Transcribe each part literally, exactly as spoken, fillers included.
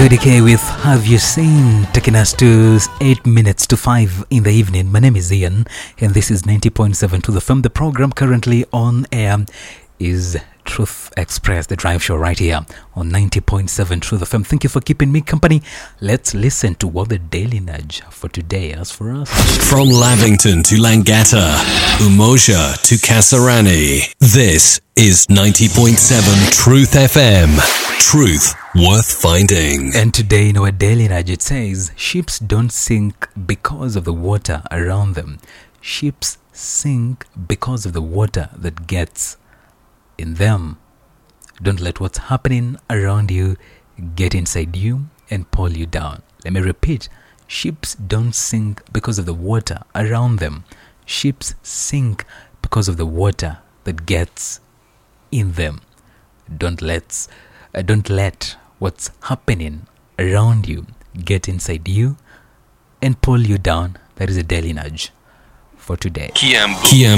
Judy K with Have You Seen, taking us to eight minutes to five in the evening. My name is Ian, and this is ninety point seven to the film. The program currently on air is Truth Express, the drive show right here on ninety point seven True the F M. Thank you for keeping me company. Let's listen to what the Daily Nudge for today has for us. From Lavington to Langata, Umoja to Kasarani, this is ninety point seven Truth F M. Truth worth finding. And today in our Daily Nudge it says, ships don't sink because of the water around them. Ships sink because of the water that gets in them. Don't let what's happening around you get inside you and pull you down. Let me repeat. Ships don't sink because of the water around them. Ships sink because of the water that gets in them. Don't let, uh, don't let what's happening around you get inside you and pull you down. That is a Daily Nudge for today. Kiambu.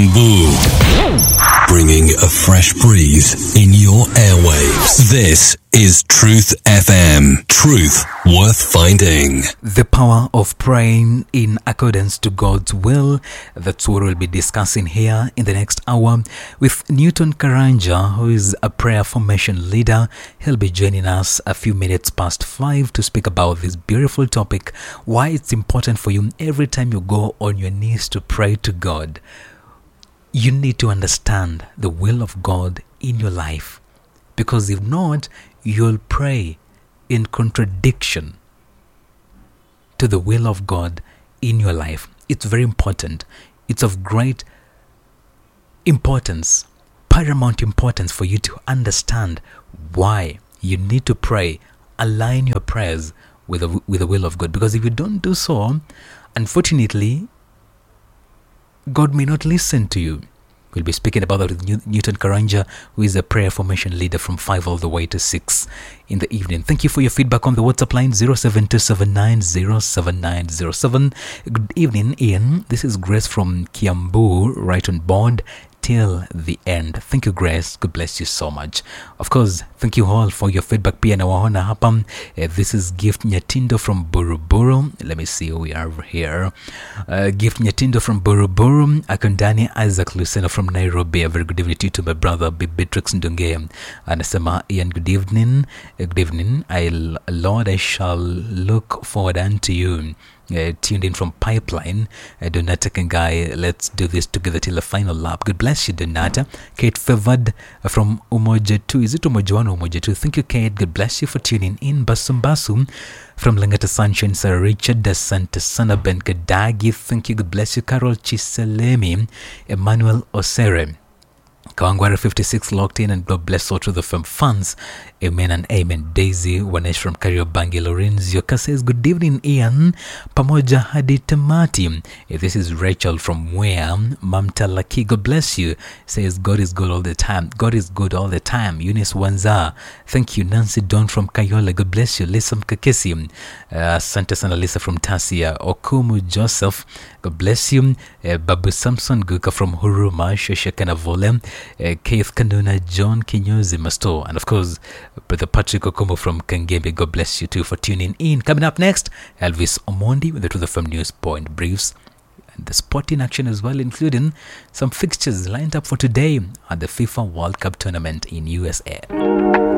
Kiambu. Bringing a fresh breeze in your airwaves. This is Truth F M. Truth worth finding. The power of praying in accordance to God's will. That's what we'll be discussing here in the next hour with Newton Karanja, who is a prayer formation leader. He'll be joining us a few minutes past five to speak about this beautiful topic, why it's important for you every time you go on your knees to pray to God. You need to understand the will of God in your life, because if not, you'll pray in contradiction to the will of God in your life. It's very important. It's of great importance, paramount importance for you to understand why you need to pray, align your prayers with the, with the will of God. Because if you don't do so, unfortunately, God may not listen to you. We'll be speaking about that with Newton Karanja, who is a prayer formation leader from five all the way to six in the evening. Thank you for your feedback on the WhatsApp line zero seven two seven nine zero seven nine zero seven. Good evening, Ian. This is Grace from Kiambu, right on board till the end. Thank you, Grace. God bless you so much. Of course, thank you all for your feedback. Pia nawaona hapa. Uh, this is Gift Nyatindo from Buruburu. Let me see who we are here. Uh, Gift Nyatindo from Buruburu. Akondani Isaac Lucena from Nairobi. A very good evening to you, to my brother Beatrix Ndunge. Anasema, Ian, good evening. Uh, good evening. I, Lord, I shall look forward unto you. Uh, tuned in from Pipeline. uh, Donata Kengai, let's do this together till the final lap. God bless you, Donata. Kate Favored uh, from Umoja two. Is it Umoja one or Umoja two? Thank you, Kate. God bless you for tuning in. Basum Basum from Langata Sunshine, Sir Richard Santa Sana Ben Kadagi. Thank you. God bless you, Carol Chiselemi. Emmanuel Osere Kawangwara fifty-six locked in, and God bless all to the firm fans. Amen and amen. Daisy Wanesh from Kariobangi. Lorenzo says, good evening, Ian. Pamoja hadi tamati. This is Rachel from where? Mamta Laki. God bless you. Says, God is good all the time. God is good all the time. Eunice Wanza. Thank you. Nancy Don from Kayola. God bless you. Lisa Mkakesi. Uh, Santa Sana Lisa from Tasia. Okumu Joseph. God bless you. Uh, Babu Samson Guka from Huruma. Shoshakana Vole. Uh, Keith Kanuna, John Kinyozi Masto, and of course Brother Patrick Okombo from Kangembe. God bless you too for tuning in. Coming up next, Elvis Omondi with the Truth F M News Point Briefs and the sporting action as well, including some fixtures lined up for today at the FIFA World Cup tournament in U S A.